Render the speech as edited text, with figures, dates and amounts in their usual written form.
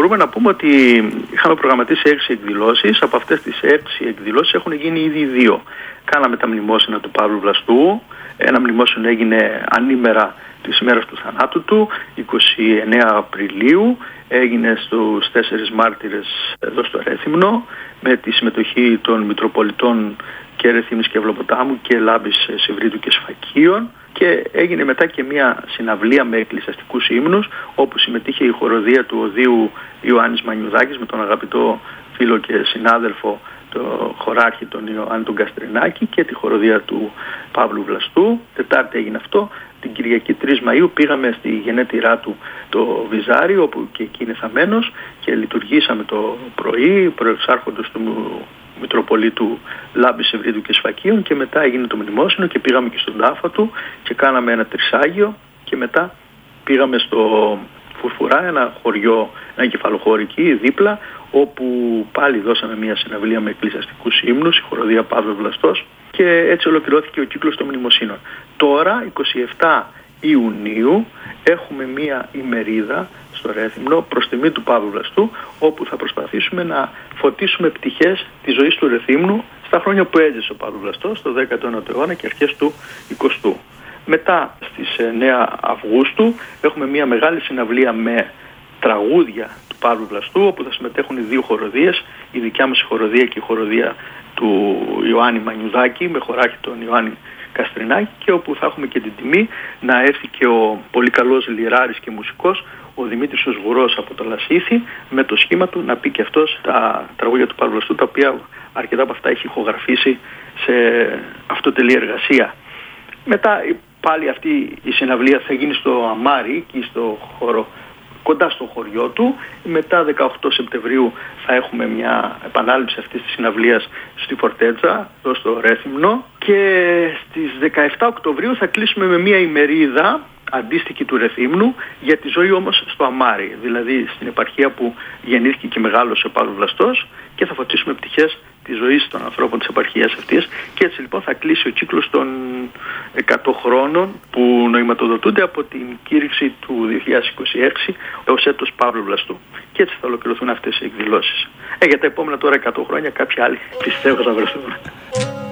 μπορούμε να πούμε ότι είχαμε προγραμματίσει 6 εκδηλώσεις. Από αυτές τις 6 εκδηλώσεις έχουν γίνει ήδη 2. Κάναμε τα μνημόσυνα του Παύλου Βλαστού. Ένα μνημόσυνο έγινε ανήμερα της ημέρας του θανάτου του, 29 Απριλίου. Έγινε στους 4 μάρτυρες εδώ στο Ρέθυμνο, με τη συμμετοχή των Μητροπολιτών και Ρεθύμνης και Ευλοποτάμου και Λάμπης, Σεβρίδου και Σφακίων. Και έγινε μετά και μια συναυλία με εκκλησιαστικούς ύμνους, όπου συμμετείχε η χοροδία του Οδείου Ιωάννης Μανιουδάκης με τον αγαπητό φίλο και συνάδελφο, το χωράρχη τον Ιωάννη τον Καστρινάκη, και τη χοροδία του Παύλου Βλαστού. Τετάρτη έγινε αυτό. Την Κυριακή 3 Μαΐου πήγαμε στη γενέτειρά του το Βυζάρι, όπου και εκεί είναι θαμμένος, και λειτουργήσαμε το πρωί προεξάρχοντος του Μητροπολίτου Λάμπης, Σεβρίδου και Σφακίων, και μετά έγινε το μνημόσυνο και πήγαμε και στον τάφο του και κάναμε ένα τρισάγιο, και μετά πήγαμε στο Φουρφουρά, ένα χωριό, ένα κεφαλοχώρι εκεί δίπλα, όπου πάλι δώσαμε μια συναυλία με εκκλησιαστικούς ύμνους, η χοροδία Παύλος Βλαστός, και έτσι ολοκληρώθηκε ο κύκλος των μνημοσύνων. Τώρα, 27 Ιουνίου, έχουμε μια ημερίδα στο Ρέθυμνο προς τιμή του Παύλου Βλαστού, όπου θα προσπαθήσουμε να φωτίσουμε πτυχές της ζωής του Ρεθύμνου στα χρόνια που έζησε ο Παύλος Βλαστός, το 19ο αιώνα και αρχές του 20ου. Μετά στις 9 Αυγούστου έχουμε μια μεγάλη συναυλία με τραγούδια του Παύλου Βλαστού, όπου θα συμμετέχουν οι 2 χοροδίες, η δικιά μας χοροδία και η χοροδία του Ιωάννη Μανιουδάκη με χωράρχη τον Ιωάννη Καστρινάκη, και όπου θα έχουμε και την τιμή να έρθει και ο πολύ καλός λιράρης και μουσικός, ο Δημήτρης ο Σγουρός από το Λασίθι, με το σχήμα του να πει και αυτός τα τραγούδια του Παύλου Βλαστού, τα οποία αρκετά από αυτά έχει ηχογραφήσει σε αυτοτελή εργασία. Μετά πάλι αυτή η συναυλία θα γίνει στο Αμάρι, εκεί στο χώρο κοντά στο χωριό του. Μετά 18 Σεπτεμβρίου θα έχουμε μια επανάληψη αυτής της συναυλίας στη Φορτέτσα, εδώ στο Ρέθυμνο, και στις 17 Οκτωβρίου θα κλείσουμε με μια ημερίδα αντίστοιχη του Ρεθύμνου, για τη ζωή όμως στο Αμάρι, δηλαδή στην επαρχία που γεννήθηκε και μεγάλωσε ο Παύλος Βλαστός, και θα φωτίσουμε πτυχές της ζωής των ανθρώπων της επαρχίας αυτής, και έτσι λοιπόν θα κλείσει ο κύκλος των 100 χρόνων που νοηματοδοτούνται από την κήρυξη του 2026 ως έτος Παύλου Βλαστού. Και έτσι θα ολοκληρωθούν αυτές οι εκδηλώσεις. Για τα επόμενα τώρα 100 χρόνια κάποιοι άλλοι πιστεύω θα βρεθούν.